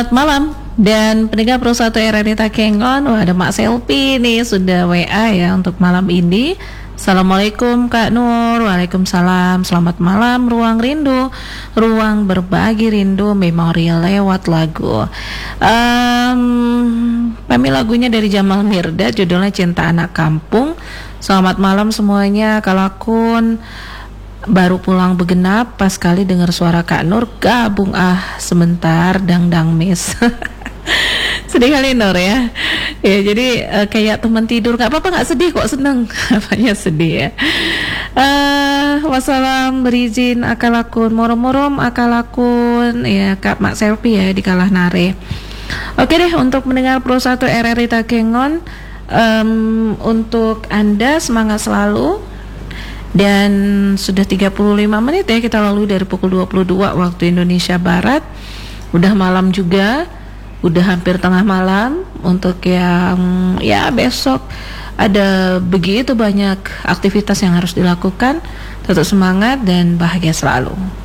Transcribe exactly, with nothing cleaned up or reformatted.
Selamat malam dan pendengar Pro satu R R I Takengon. Wah, ada Mak Selfie nih sudah W A ya untuk malam ini. Assalamualaikum Kak Nur. Waalaikumsalam. Selamat malam Ruang Rindu, ruang berbagi rindu memorial lewat lagu. um, Kami lagunya dari Jamal Mirdad, judulnya Cinta Anak Kampung. Selamat malam semuanya. Kalakun baru pulang begenap, pas kali dengar suara Kak Nur, gabung ah sebentar dangdang miss. Sedih kali Nur ya. Ya jadi uh, kayak teman tidur, nggak apa-apa, nggak sedih kok, seneng. Apanya sedih ya. Uh, wassalam berizin akalakun morom-morom akalakun ya Kak Mak Selfie ya di Kalah Nare. Oke deh, untuk mendengar Pro satu R R I Takengon, um, untuk Anda semangat selalu. Dan sudah tiga puluh lima menit ya kita lalui dari pukul dua puluh dua waktu Indonesia Barat. Udah malam juga, udah hampir tengah malam. Untuk yang ya besok ada begitu banyak aktivitas yang harus dilakukan. Tetap semangat dan bahagia selalu.